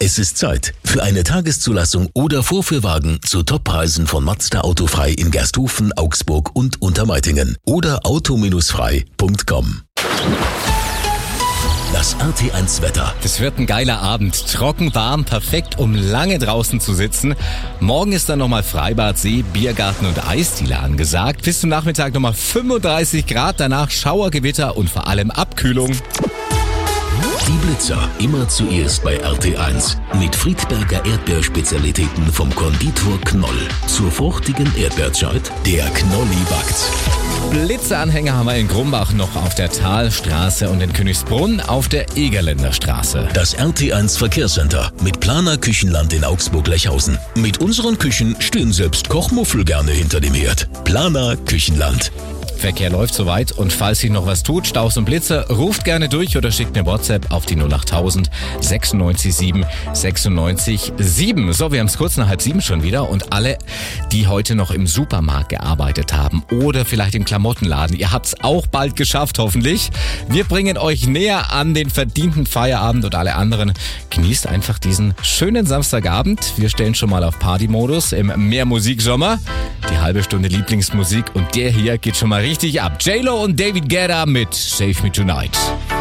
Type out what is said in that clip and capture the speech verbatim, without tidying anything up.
Es ist Zeit für eine Tageszulassung oder Vorführwagen zu Toppreisen von Mazda Autofrei in Gersthofen, Augsburg und Untermeitingen oder auto frei punkt com. Das R T eins Wetter. Das wird ein geiler Abend. Trocken, warm, perfekt, um lange draußen zu sitzen. Morgen ist dann nochmal Freibad, See, Biergarten und Eisdiele angesagt. Bis zum Nachmittag nochmal fünfunddreißig Grad, danach Schauergewitter und vor allem Abkühlung. Die Blitzer immer zuerst bei R T eins. Mit Friedberger Erdbeerspezialitäten vom Konditor Knoll. Zur fruchtigen Erdbeerzeit, der Knolli backt. Blitzeranhänger haben wir in Grumbach noch auf der Talstraße und in Königsbrunn auf der Egerländer Straße. Das R T eins Verkehrscenter mit Planer Küchenland in Augsburg-Lechhausen. Mit unseren Küchen stehen selbst Kochmuffel gerne hinter dem Herd. Planer Küchenland. Verkehr läuft soweit und falls sich noch was tut, Staus und Blitze, ruft gerne durch oder schickt eine WhatsApp auf die null achttausend sechsundneunzig sieben sechsundneunzig sieben. So, wir haben es kurz nach halb sieben schon wieder und alle, die heute noch im Supermarkt gearbeitet haben oder vielleicht im Klamottenladen, ihr habt es auch bald geschafft, hoffentlich. Wir bringen euch näher an den verdienten Feierabend und alle anderen. Genießt einfach diesen schönen Samstagabend. Wir stellen schon mal auf Partymodus im Mehrmusiksommer. Die halbe Stunde Lieblingsmusik und der hier geht schon mal richtig ab. J-Lo und David Guetta mit Save Me Tonight.